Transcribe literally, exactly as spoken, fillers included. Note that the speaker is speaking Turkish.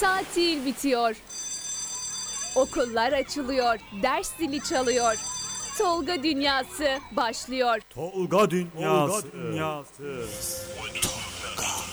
Tatil bitiyor. Okullar açılıyor. Ders zili çalıyor. Tolga dünyası başlıyor. Tolga dünyası. Tolga dünyası.